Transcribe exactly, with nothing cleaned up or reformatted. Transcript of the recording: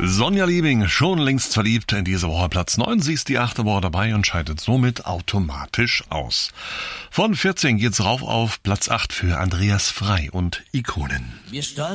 Sonja Liebing, schon längst verliebt, in dieser Woche Platz neun. Sie ist die achte Woche dabei und scheidet somit automatisch aus. Von vierzehn geht's rauf auf Platz acht für Andreas Frei und Ikonen. Wir